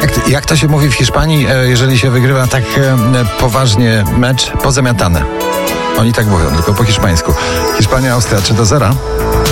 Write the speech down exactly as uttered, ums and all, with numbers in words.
Jak, jak to się mówi w Hiszpanii, jeżeli się wygrywa tak poważnie mecz? Pozamiatane. Oni tak mówią, tylko po hiszpańsku. Hiszpania, Austria trzy do zera.